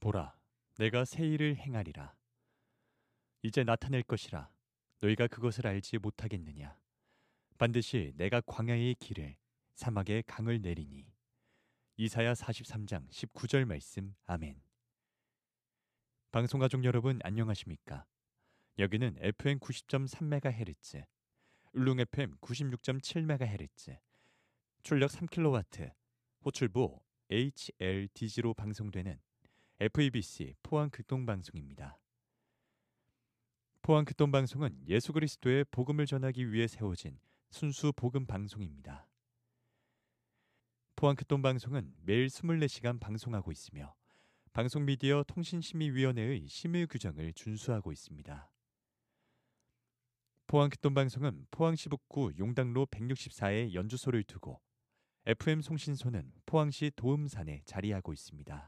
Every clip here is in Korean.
보라, 내가 새 일을 행하리라. 이제 나타낼 것이라. 너희가 그것을 알지 못하겠느냐. 반드시 내가 광야의 길을, 사막의 강을 내리니. 이사야 43장 19절 말씀. 아멘. 방송가족 여러분 안녕하십니까? 여기는 FM 90.3MHz, 울릉 FM 96.7MHz, 출력 3kW, 호출부 HLDG로 방송되는 FEBC 포항극동방송입니다. 포항극동방송은 예수 그리스도의 복음을 전하기 위해 세워진 순수 복음 방송입니다. 포항극동방송은 매일 24시간 방송하고 있으며 방송미디어 통신심의위원회의 심의 규정을 준수하고 있습니다. 포항극동방송은 포항시 북구 용당로 164에 연주소를 두고 FM 송신소는 포항시 도음산에 자리하고 있습니다.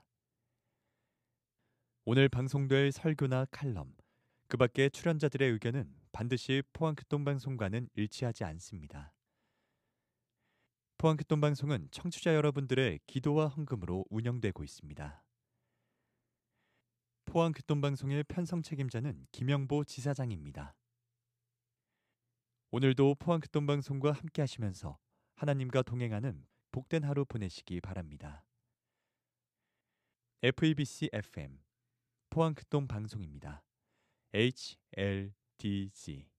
오늘 방송될 설교나 칼럼, 그 밖의 출연자들의 의견은 반드시 포항극동방송과는 일치하지 않습니다. 포항극동방송은 청취자 여러분들의 기도와 헌금으로 운영되고 있습니다. 포항극동방송의 편성 책임자는 김영보 지사장입니다. 오늘도 포항극동방송과 함께 하시면서 하나님과 동행하는 복된 하루 보내시기 바랍니다. FEBC FM 포항극동방송입니다. HLDG